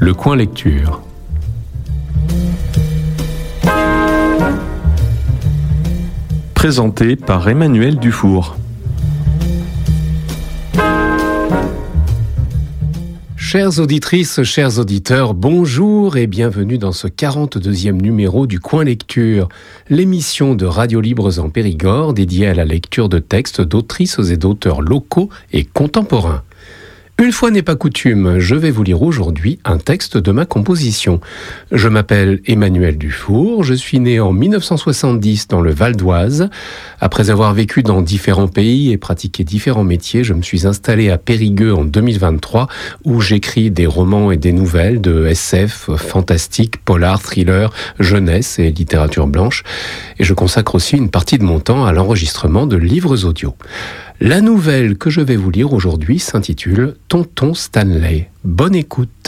Le coin lecture. Présenté par Emmanuel Dufour. Chères auditrices, chers auditeurs, bonjour et bienvenue dans ce 42e numéro du Coin Lecture, l'émission de Radio Libres en Périgord dédiée à la lecture de textes d'autrices et d'auteurs locaux et contemporains. Une fois n'est pas coutume, je vais vous lire aujourd'hui un texte de ma composition. Je m'appelle Emmanuel Dufour, je suis né en 1970 dans le Val d'Oise. Après avoir vécu dans différents pays et pratiqué différents métiers, je me suis installé à Périgueux en 2023 où j'écris des romans et des nouvelles de SF, fantastique, polar, thriller, jeunesse et littérature blanche. Et je consacre aussi une partie de mon temps à l'enregistrement de livres audio. La nouvelle que je vais vous lire aujourd'hui s'intitule « Tonton Stanley ». Bonne écoute.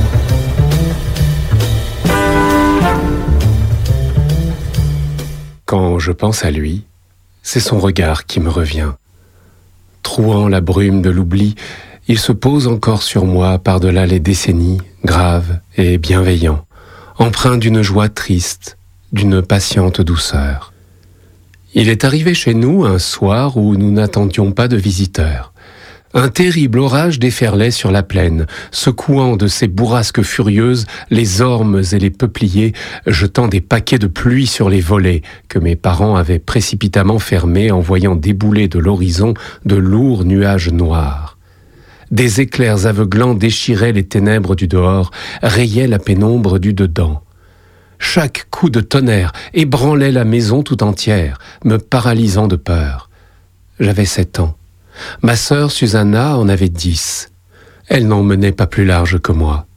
Quand je pense à lui, c'est son regard qui me revient. Trouant la brume de l'oubli, il se pose encore sur moi par-delà les décennies, grave et bienveillant, empreint d'une joie triste, d'une patiente douceur. Il est arrivé chez nous un soir où nous n'attendions pas de visiteurs. Un terrible orage déferlait sur la plaine, secouant de ses bourrasques furieuses les ormes et les peupliers, jetant des paquets de pluie sur les volets que mes parents avaient précipitamment fermés en voyant débouler de l'horizon de lourds nuages noirs. Des éclairs aveuglants déchiraient les ténèbres du dehors, rayaient la pénombre du dedans. Chaque coup de tonnerre ébranlait la maison tout entière, me paralysant de peur. J'avais 7 ans. Ma sœur Susanna en avait 10. Elle n'en menait pas plus large que moi.